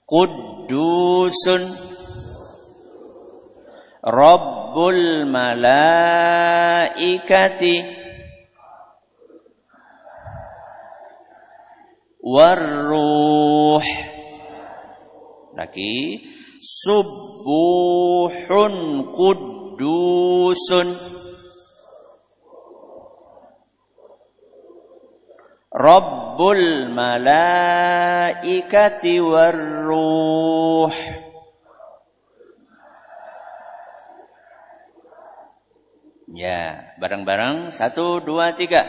Quddusun Rabbul malaikati warruh. Lagi subuhun quddusun Rabbul malaikati warruh. Ya, bareng-bareng 1, 2, 3.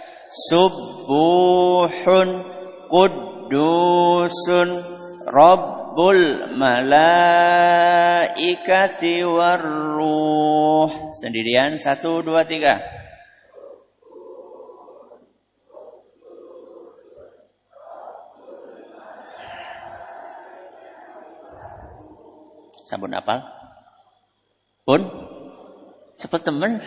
Subuhun quddusun Rabbul malaikati warruh. Sendirian 1, 2, 3. Sampun apal? Pun? Cepet temen.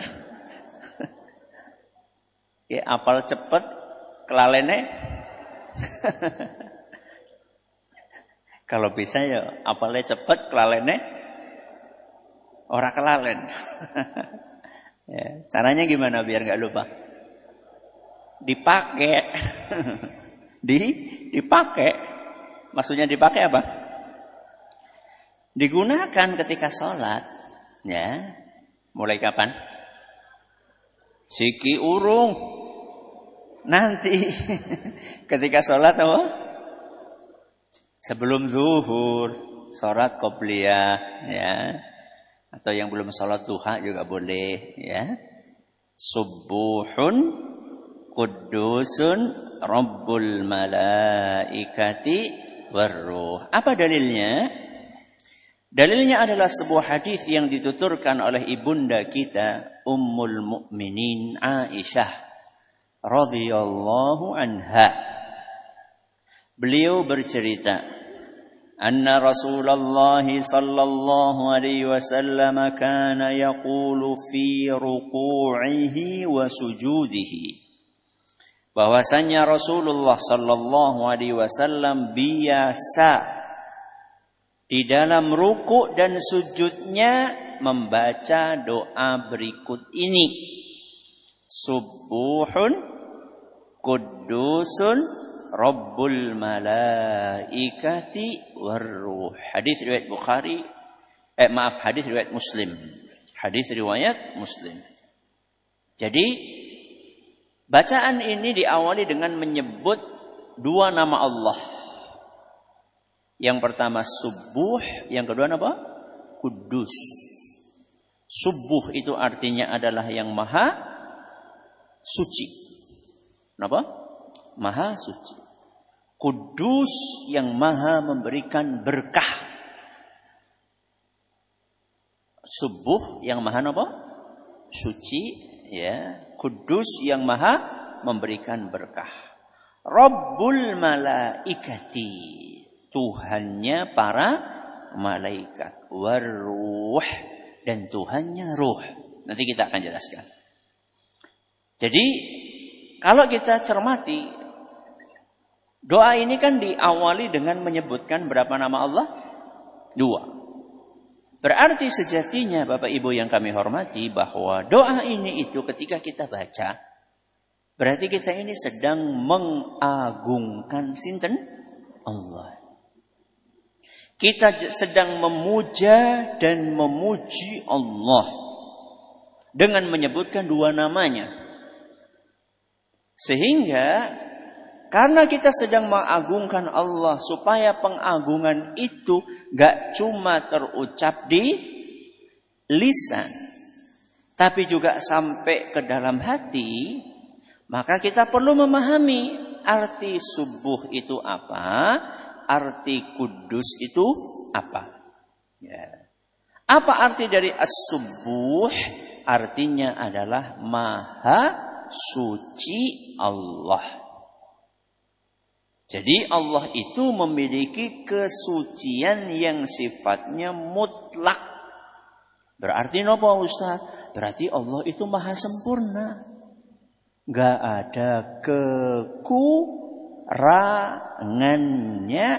Ya, apal cepet, kelalene. Kalau bisa ya apalnya cepet, kelalene ora kelalen. Ya, caranya gimana biar nggak lupa? Dipakai. Dipakai. Maksudnya dipakai apa? Digunakan ketika sholat. Ya. Mulai kapan? Siki urung. Nanti ketika sholat apa? Sebelum zuhur, sholat qobliyah, ya. Atau yang belum sholat duha juga boleh, ya. Subuhun quddusun Rabbul malaikati warruh. Apa dalilnya? Dalilnya adalah sebuah hadis yang dituturkan oleh ibunda kita Ummul Mukminin Aisyah radhiyallahu anha. Beliau bercerita, anna Rasulullah sallallahu alaihi wasallam kana yaqulu fi ruku'ihi wa sujudihi. Bahwasanya Rasulullah sallallahu alaihi wasallam biasa di dalam ruku' dan sujudnya membaca doa berikut ini. Subuhun quddusun Rabbul malaikati warruh. Hadis riwayat Bukhari. Hadis riwayat Muslim. Hadis riwayat Muslim. Jadi bacaan ini diawali dengan menyebut 2 nama Allah. Yang pertama subuh, yang kedua apa? Kudus. Subuh itu artinya adalah yang maha suci. Kenapa? Maha suci. Kudus yang maha memberikan berkah. Subuh yang maha apa? Suci, ya. Kudus yang maha memberikan berkah. Rabbul malaikati, Tuhannya para malaikat. Warruh, dan Tuhannya ruh. Nanti kita akan jelaskan. Jadi kalau kita cermati, doa ini kan diawali dengan menyebutkan berapa nama Allah? 2. Berarti sejatinya Bapak Ibu yang kami hormati, bahwa doa ini itu ketika kita baca, berarti kita ini sedang mengagungkan sinten? Allah. Kita sedang memuja dan memuji Allah dengan menyebutkan 2 namanya. Sehingga karena kita sedang mengagungkan Allah, supaya pengagungan itu gak cuma terucap di lisan, tapi juga sampai ke dalam hati, maka kita perlu memahami arti subuh itu apa, arti kudus itu apa. Ya. Apa arti dari as-subuh? Artinya adalah maha suci Allah. Jadi Allah itu memiliki kesucian yang sifatnya mutlak. Berarti apa Ustaz? Berarti Allah itu maha sempurna. Gak ada kekurangannya